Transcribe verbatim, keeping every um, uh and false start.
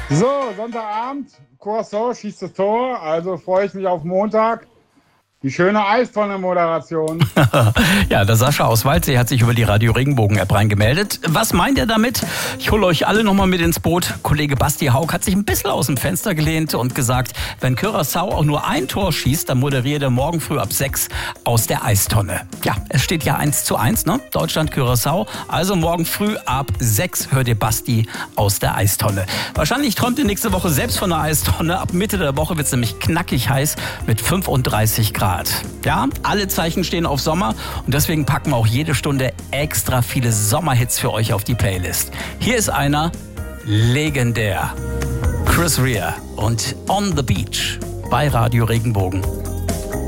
So, Sonntagabend, Curacao schießt das Tor, also freue ich mich auf Montag. Die schöne Eistonne-Moderation. Ja, der Sascha aus Waldsee hat sich über die Radio Regenbogen-App reingemeldet. Was meint ihr damit? Ich hole euch alle nochmal mit ins Boot. Kollege Basti Haug hat sich ein bisschen aus dem Fenster gelehnt und gesagt, wenn Curaçao auch nur ein Tor schießt, dann moderiert er morgen früh ab sechs aus der Eistonne. Ja, es steht ja eins zu eins, ne? Deutschland, Curaçao. Also morgen früh ab sechs hört ihr Basti aus der Eistonne. Wahrscheinlich träumt ihr nächste Woche selbst von der Eistonne. Ab Mitte der Woche wird es nämlich knackig heiß mit fünfunddreißig Grad. Ja, alle Zeichen stehen auf Sommer und deswegen packen wir auch jede Stunde extra viele Sommerhits für euch auf die Playlist. Hier ist einer legendär. Chris Rea und On the Beach bei Radio Regenbogen.